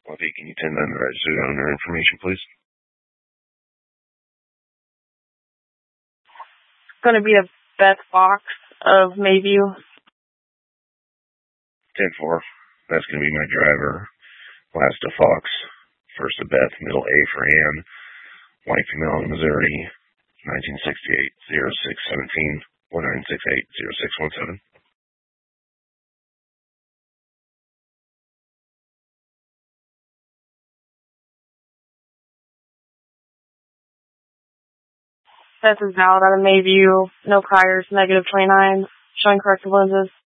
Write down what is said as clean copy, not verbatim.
Fluffy, can you 10-9 the registered owner information, please? It's going to be a Beth Fox of Mayview. 10-4. That's going to be my driver. Last of Fox. First of Beth. Middle A for Ann. White female, Missouri. 1968-06-17. 1968-06-17. Beth is valid out of Mayview. No priors, -29. Showing corrective lenses.